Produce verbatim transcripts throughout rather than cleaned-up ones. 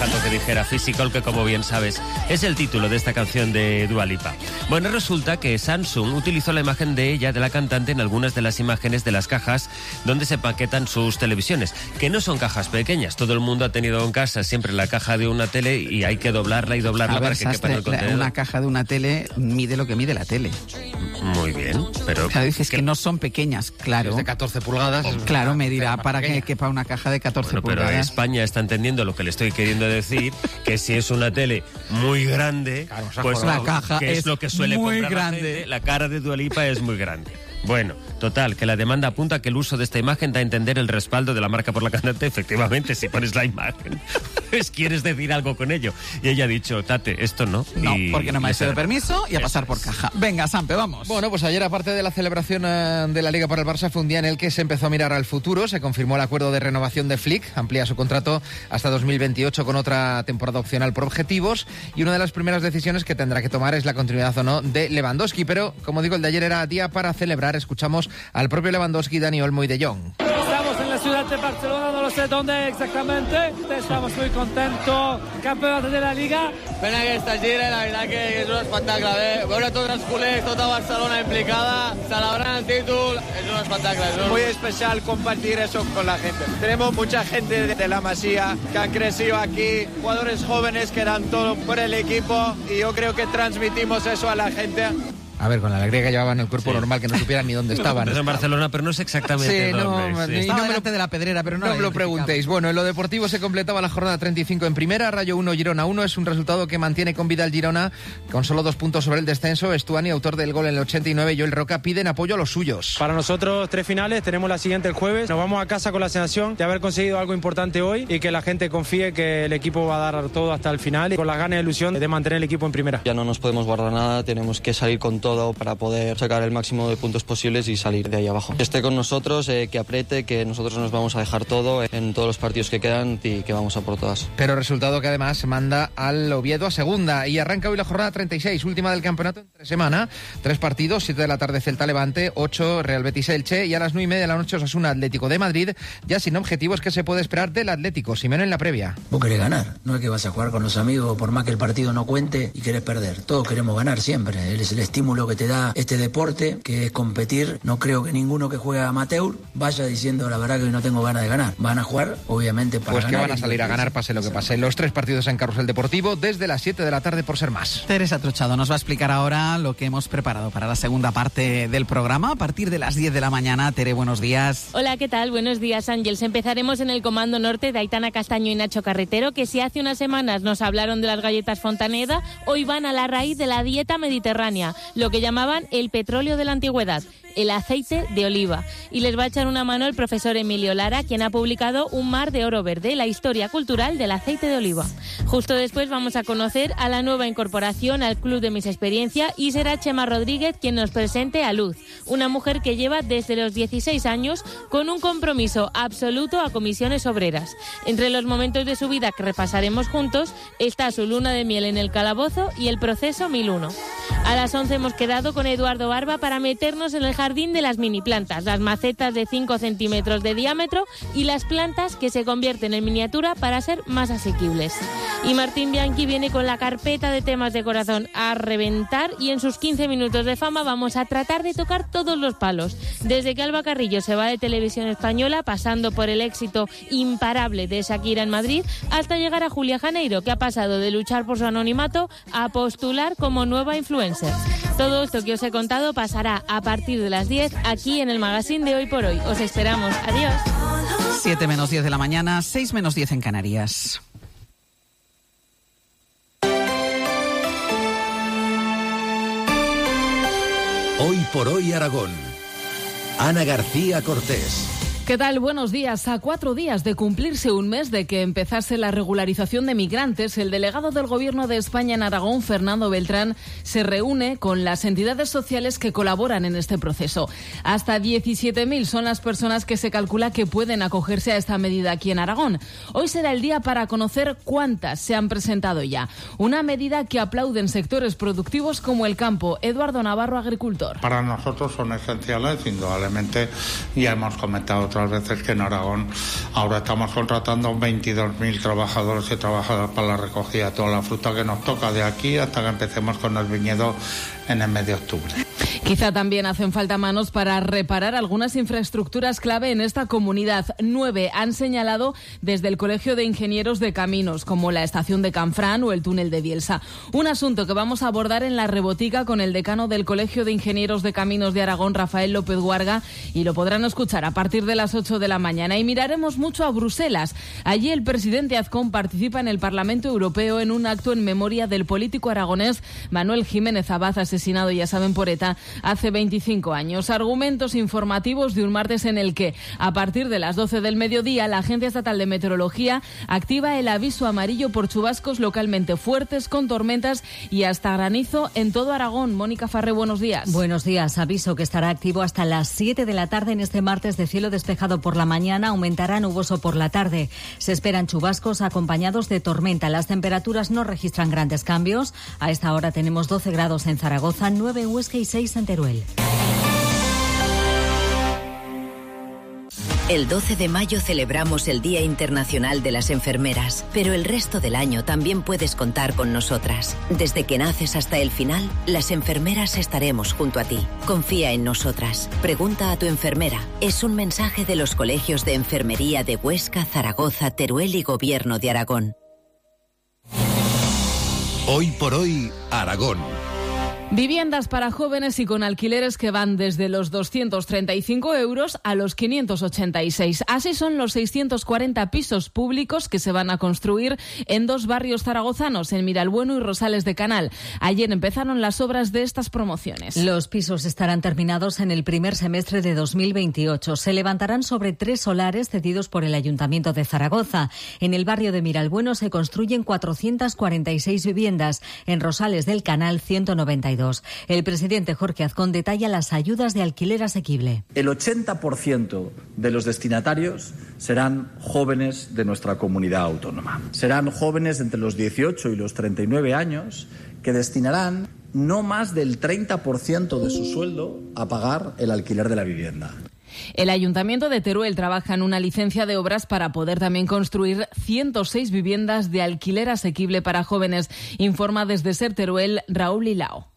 falta que dijera Physical, que como bien sabes es el título de esta canción de Dua Lipa. Bueno, resulta que Samsung utilizó la imagen de ella, de la cantante, en algunas de las imágenes de las cajas donde se paquetan sus televisiones, que no son cajas pequeñas. Todo el mundo ha tenido en casa siempre la caja de una tele y hay que doblarla y doblarla a ver, para que Sastre, quepa en el contenedor. Una caja de una tele mide lo que mide la tele. Muy bien, pero... Claro, dices que, que no son pequeñas, claro. Es de catorce pulgadas. Oh, claro, me dirá, para que quepa una caja de catorce bueno, pulgadas. Pero España está entendiendo lo que le estoy queriendo decir, que si es una tele muy grande, claro, pues la caja que es, es lo que suele muy comprar grande. La gente, la cara de Dua Lipa es muy grande. Bueno, total, que la demanda apunta que el uso de esta imagen da a entender el respaldo de la marca por la cantante. Efectivamente, si pones la imagen, pues quieres decir algo con ello. Y ella ha dicho, Tate, esto no. No, y porque no me ha les de permiso y a pasar por caja. Venga, Sampe, vamos. Bueno, pues ayer, aparte de la celebración eh, de la Liga para el Barça, fue un día en el que se empezó a mirar al futuro. Se confirmó el acuerdo de renovación de Flick, amplía su contrato hasta dos mil veintiocho con otra temporada opcional por objetivos. Y una de las primeras decisiones que tendrá que tomar es la continuidad o no de Lewandowski. Pero, como digo, el de ayer era día para celebrar. Escuchamos al propio Lewandowski, Dani Olmo y De Jong. Estamos en la ciudad de Barcelona, no lo sé dónde exactamente. Estamos muy contentos. Campeonato de la Liga. Pena que esta gira, la verdad que és un espectacle. Eh? Veure tots els culers, tota Barcelona implicada, celebrant el títol, es un espectacle. Es un... Muy especial compartir eso con la gente. Tenemos mucha gente de la Masía que han crecido aquí, jugadores jóvenes que dan todo por el equipo y yo creo que transmitimos eso a la gente. A ver, con la alegría que llevaban el cuerpo sí. normal, que no supieran ni dónde estaban. Es en Barcelona, pero no sé exactamente sí, dónde. No, sí. Y Estaba no me delante lo, de la pedrera, pero no, no me lo preguntéis. Bueno, en lo deportivo se completaba la jornada treinta y cinco en primera, Rayo uno, Girona uno. Es un resultado que mantiene con vida el Girona, con solo dos puntos sobre el descenso. Estuani, autor del gol en el ochenta y nueve, y Joel Roca piden apoyo a los suyos. Para nosotros, tres finales, tenemos la siguiente el jueves. Nos vamos a casa con la sensación de haber conseguido algo importante hoy y que la gente confíe que el equipo va a dar todo hasta el final y con las ganas y ilusión de mantener el equipo en primera. Ya no nos podemos guardar nada, tenemos que salir con todo para poder sacar el máximo de puntos posibles y salir de ahí abajo. Que esté con nosotros, eh, que apriete, que nosotros nos vamos a dejar todo en todos los partidos que quedan y que vamos a por todas. Pero resultado que además manda al Oviedo a segunda y arranca hoy la jornada treinta y seis, última del campeonato entre semana. Tres partidos, siete de la tarde Celta Levante, ocho Real Betis Elche y a las nueve y media de la noche Osasuna Atlético de Madrid, ya sin objetivos que se puede esperar del Atlético. Simeone en la previa. Vos querés ganar, no es que vas a jugar con los amigos por más que el partido no cuente y querés perder. Todos queremos ganar siempre, es el estímulo que te da este deporte, que es competir. No creo que ninguno que juegue amateur vaya diciendo la verdad que no tengo ganas de ganar. Van a jugar, obviamente, para pues ganar. Pues que van a salir a ganar, pase lo que pase. Los tres partidos en Carrusel Deportivo desde las siete de la tarde por ser más. Teresa Trochado nos va a explicar ahora lo que hemos preparado para la segunda parte del programa a partir de las diez de la mañana. Tere, buenos días. Hola, ¿qué tal? Buenos días, Ángels. Empezaremos en el Comando Norte de Aitana Castaño y Nacho Carretero, que si hace unas semanas nos hablaron de las galletas Fontaneda, hoy van a la raíz de la dieta mediterránea, lo que llamaban el petróleo de la antigüedad, el aceite de oliva. Y les va a echar una mano el profesor Emilio Lara, quien ha publicado Un mar de oro verde, la historia cultural del aceite de oliva. Justo después vamos a conocer a la nueva incorporación al Club de Mis Experiencia y será Chema Rodríguez quien nos presente a Luz, una mujer que lleva desde los dieciséis años con un compromiso absoluto a comisiones obreras. Entre los momentos de su vida que repasaremos juntos está su luna de miel en el calabozo y el proceso mil uno. A las once hemos quedado con Eduardo Barba para meternos en el jardín de las mini plantas, las macetas de cinco centímetros de diámetro y las plantas que se convierten en miniatura para ser más asequibles. Y Martín Bianchi viene con la carpeta de temas de corazón a reventar y en sus quince minutos de fama vamos a tratar de tocar todos los palos. Desde que Alba Carrillo se va de Televisión Española, pasando por el éxito imparable de Shakira en Madrid, hasta llegar a Julia Janeiro, que ha pasado de luchar por su anonimato a postular como nueva influencer. Todo esto que os he contado pasará a partir de las diez aquí en el Magazine de Hoy por Hoy. Os esperamos. Adiós. siete menos diez de la mañana, seis menos diez en Canarias. Hoy por Hoy Aragón. Ana García Cortés. ¿Qué tal? Buenos días. A cuatro días de cumplirse un mes de que empezase la regularización de migrantes, el delegado del Gobierno de España en Aragón, Fernando Beltrán, se reúne con las entidades sociales que colaboran en este proceso. Hasta diecisiete mil son las personas que se calcula que pueden acogerse a esta medida aquí en Aragón. Hoy será el día para conocer cuántas se han presentado ya. Una medida que aplauden sectores productivos como el campo. Eduardo Navarro, agricultor. Para nosotros son esenciales, indudablemente, ya hemos comentado otras veces que en Aragón ahora estamos contratando veintidós mil trabajadores y trabajadoras para la recogida de toda la fruta que nos toca de aquí hasta que empecemos con el viñedo en el mes de octubre. Quizá también hacen falta manos para reparar algunas infraestructuras clave en esta comunidad. Nueve han señalado desde el Colegio de Ingenieros de Caminos, como la estación de Canfrán o el túnel de Bielsa. Un asunto que vamos a abordar en la rebotica con el decano del Colegio de Ingenieros de Caminos de Aragón, Rafael López Guarga, y lo podrán escuchar a partir de las ocho de la mañana. Y miraremos mucho a Bruselas. Allí el presidente Azcón participa en el Parlamento Europeo en un acto en memoria del político aragonés Manuel Jiménez Abad, asesinado, ya saben, por ETA hace veinticinco años. Argumentos informativos de un martes en el que, a partir de las doce del mediodía, la Agencia Estatal de Meteorología activa el aviso amarillo por chubascos localmente fuertes, con tormentas y hasta granizo en todo Aragón. Mónica Farré, buenos días. Buenos días. Aviso que estará activo hasta las siete de la tarde en este martes, de cielo despejado por la mañana, aumentará nuboso por la tarde. Se esperan chubascos acompañados de tormenta. Las temperaturas no registran grandes cambios. A esta hora tenemos doce grados en Zaragoza, nueve en Huesca y seis en Teruel. El doce de mayo celebramos el Día Internacional de las Enfermeras, pero el resto del año también puedes contar con nosotras. Desde que naces hasta el final, las enfermeras estaremos junto a ti. Confía en nosotras. Pregunta a tu enfermera. Es un mensaje de los colegios de enfermería de Huesca, Zaragoza, Teruel y Gobierno de Aragón. Hoy por hoy, Aragón. Viviendas para jóvenes y con alquileres que van desde los doscientos treinta y cinco euros a los quinientos ochenta y seis. Así son los seiscientos cuarenta pisos públicos que se van a construir en dos barrios zaragozanos, en Miralbueno y Rosales de Canal. Ayer empezaron las obras de estas promociones. Los pisos estarán terminados en el primer semestre de dos mil veintiocho. Se levantarán sobre tres solares cedidos por el Ayuntamiento de Zaragoza. En el barrio de Miralbueno se construyen cuatrocientas cuarenta y seis viviendas. En Rosales del Canal, ciento noventa y dos. El presidente Jorge Azcón detalla las ayudas de alquiler asequible. El ochenta por ciento de los destinatarios serán jóvenes de nuestra comunidad autónoma. Serán jóvenes entre los dieciocho y los treinta y nueve años que destinarán no más del treinta por ciento de su sueldo a pagar el alquiler de la vivienda. El Ayuntamiento de Teruel trabaja en una licencia de obras para poder también construir ciento seis viviendas de alquiler asequible para jóvenes. Informa desde Ser Teruel Raúl Lilao.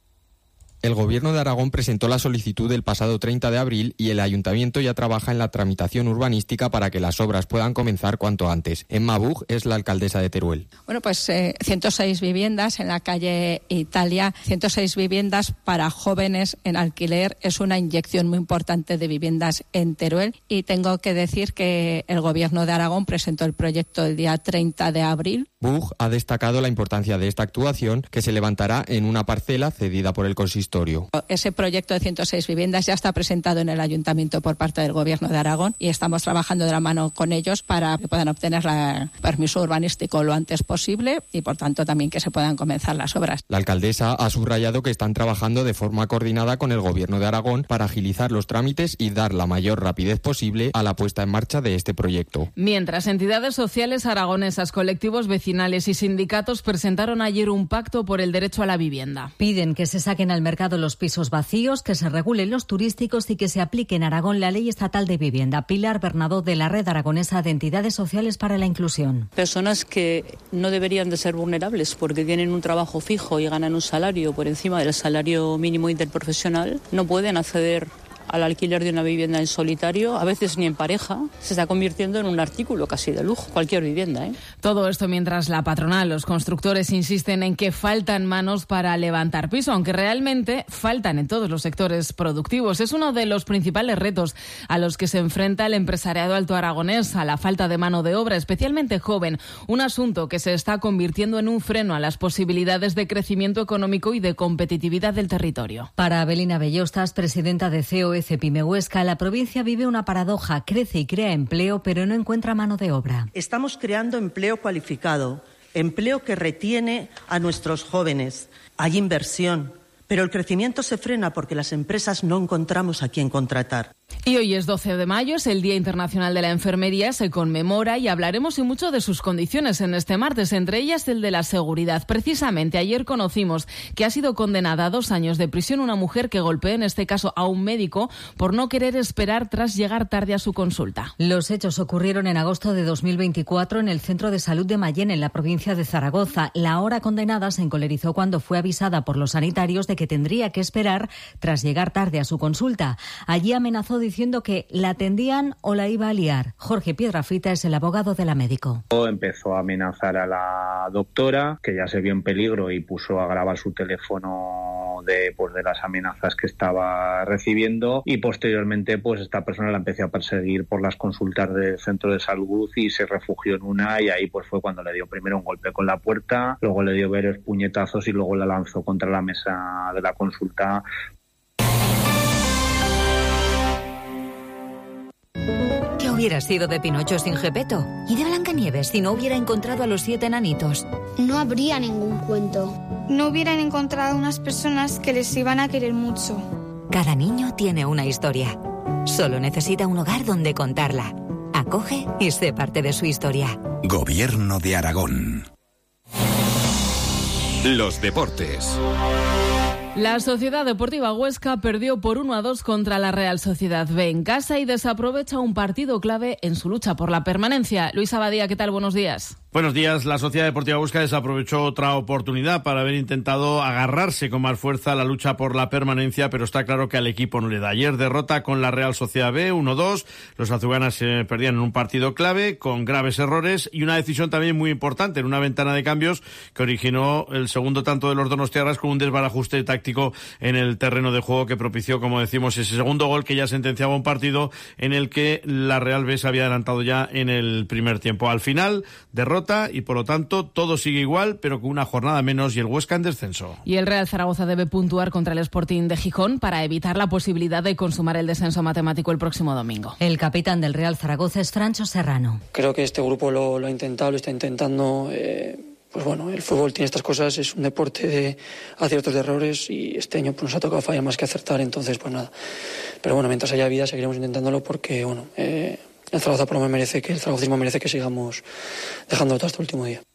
El Gobierno de Aragón presentó la solicitud el pasado treinta de abril y el Ayuntamiento ya trabaja en la tramitación urbanística para que las obras puedan comenzar cuanto antes. Emma Bug es la alcaldesa de Teruel. Bueno, pues eh, ciento seis viviendas en la calle Italia, ciento seis viviendas para jóvenes en alquiler. Es una inyección muy importante de viviendas en Teruel y tengo que decir que el Gobierno de Aragón presentó el proyecto el día treinta de abril. Bug ha destacado la importancia de esta actuación, que se levantará en una parcela cedida por el consistorio. Ese proyecto de ciento seis viviendas ya está presentado en el Ayuntamiento por parte del Gobierno de Aragón y estamos trabajando de la mano con ellos para que puedan obtener el permiso urbanístico lo antes posible y, por tanto, también que se puedan comenzar las obras. La alcaldesa ha subrayado que están trabajando de forma coordinada con el Gobierno de Aragón para agilizar los trámites y dar la mayor rapidez posible a la puesta en marcha de este proyecto. Mientras, entidades sociales aragonesas, colectivos vecinales y sindicatos presentaron ayer un pacto por el derecho a la vivienda. Piden que se saquen al mercado los pisos vacíos, que se regulen los turísticos y que se aplique en Aragón la Ley Estatal de Vivienda. Pilar Bernadó, de la Red Aragonesa de Entidades Sociales para la Inclusión. Personas que no deberían de ser vulnerables porque tienen un trabajo fijo y ganan un salario por encima del salario mínimo interprofesional, no pueden acceder al alquiler de una vivienda en solitario, a veces ni en pareja. Se está convirtiendo en un artículo casi de lujo, cualquier vivienda, ¿eh? Todo esto mientras la patronal, los constructores insisten en que faltan manos para levantar piso, aunque realmente faltan en todos los sectores productivos. Es uno de los principales retos a los que se enfrenta el empresariado alto aragonés, a la falta de mano de obra, especialmente joven, un asunto que se está convirtiendo en un freno a las posibilidades de crecimiento económico y de competitividad del territorio. Para Belina Bellostas, presidenta de C O E Cepime Huesca, la provincia vive una paradoja, crece y crea empleo, pero no encuentra mano de obra. Estamos creando empleo cualificado, empleo que retiene a nuestros jóvenes. Hay inversión, pero el crecimiento se frena porque las empresas no encontramos a quién contratar. Y hoy es doce de mayo, es el Día Internacional de la Enfermería, se conmemora y hablaremos y mucho de sus condiciones en este martes, entre ellas el de la seguridad. Precisamente ayer conocimos que ha sido condenada a dos años de prisión una mujer que golpeó en este caso a un médico por no querer esperar tras llegar tarde a su consulta. Los hechos ocurrieron en agosto de dos mil veinticuatro en el Centro de Salud de Mayén, en la provincia de Zaragoza. La ahora condenada se encolerizó cuando fue avisada por los sanitarios de que tendría que esperar tras llegar tarde a su consulta. Allí amenazó diciendo que la atendían o la iba a liar. Jorge Piedrafita es el abogado de la médico. Empezó a amenazar a la doctora, que ya se vio en peligro y puso a grabar su teléfono de, pues, de las amenazas que estaba recibiendo, y posteriormente pues esta persona la empezó a perseguir por las consultas del centro de salud y se refugió en una, y ahí pues fue cuando le dio primero un golpe con la puerta, luego le dio varios puñetazos y luego la lanzó contra la mesa de la consulta. ¿Qué hubiera sido de Pinocho sin Gepetto? ¿Y de Blancanieves si no hubiera encontrado a los siete enanitos? No habría ningún cuento. No hubieran encontrado unas personas que les iban a querer mucho. Cada niño tiene una historia. Solo necesita un hogar donde contarla. Acoge y sé parte de su historia. Gobierno de Aragón. Los deportes. La Sociedad Deportiva Huesca perdió por uno a dos contra la Real Sociedad B en casa y desaprovecha un partido clave en su lucha por la permanencia. Luis Abadía, ¿qué tal? Buenos días. Buenos días. La Sociedad Deportiva Huesca desaprovechó otra oportunidad para haber intentado agarrarse con más fuerza a la lucha por la permanencia, pero está claro que al equipo no le da. Ayer derrota con la Real Sociedad B uno dos. Los azuganas se perdían en un partido clave con graves errores y una decisión también muy importante en una ventana de cambios que originó el segundo tanto de los donostiarras con un desbarajuste táctico en el terreno de juego que propició, como decimos, ese segundo gol que ya sentenciaba un partido en el que la Real B se había adelantado ya en el primer tiempo. Al final, derrota y por lo tanto todo sigue igual, pero con una jornada menos y el Huesca en descenso. Y el Real Zaragoza debe puntuar contra el Sporting de Gijón para evitar la posibilidad de consumar el descenso matemático el próximo domingo. El capitán del Real Zaragoza es Francho Serrano. Creo que este grupo lo, lo ha intentado, lo está intentando. Eh, pues bueno, el fútbol tiene estas cosas, es un deporte de aciertos de errores y este año pues, nos ha tocado fallar más que acertar, entonces pues nada. Pero bueno, mientras haya vida seguiremos intentándolo porque bueno... Eh, El Zaragoza Pro me merece que el zaragocismo merece que sigamos dejándolo todo hasta el último día.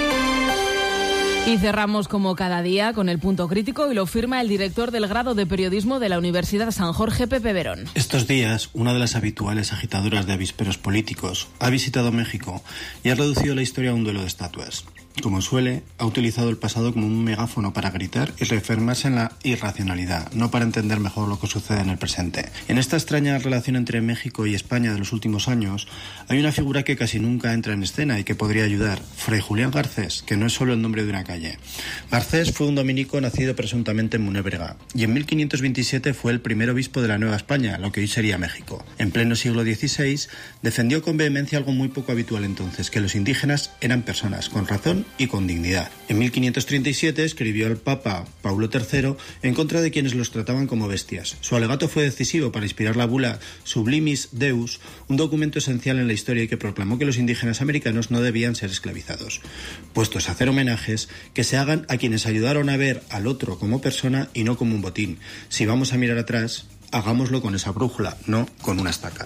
Y cerramos como cada día con el punto crítico y lo firma el director del grado de periodismo de la Universidad San Jorge, Pepe Verón. Estos días, una de las habituales agitadoras de avisperos políticos ha visitado México y ha reducido la historia a un duelo de estatuas. Como suele, ha utilizado el pasado como un megáfono para gritar y reafirmarse en la irracionalidad, no para entender mejor lo que sucede en el presente. En esta extraña relación entre México y España de los últimos años, hay una figura que casi nunca entra en escena y que podría ayudar, Fray Julián Garcés, que no es solo el nombre de una calle. Garcés fue un dominico nacido presuntamente en Munébrega y en mil quinientos veintisiete fue el primer obispo de la Nueva España, lo que hoy sería México. En pleno siglo dieciséis, defendió con vehemencia algo muy poco habitual entonces, que los indígenas eran personas con razón y con dignidad. En mil quinientos treinta y siete escribió al Papa Paulo tercero en contra de quienes los trataban como bestias. Su alegato fue decisivo para inspirar la bula Sublimis Deus, un documento esencial en la historia y que proclamó que los indígenas americanos no debían ser esclavizados. Puestos a hacer homenajes, que se hagan a quienes ayudaron a ver al otro como persona y no como un botín. Si vamos a mirar atrás, hagámoslo con esa brújula, no con una estaca.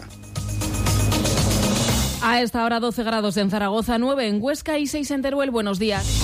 A esta hora doce grados en Zaragoza, nueve en Huesca y seis en Teruel. Buenos días.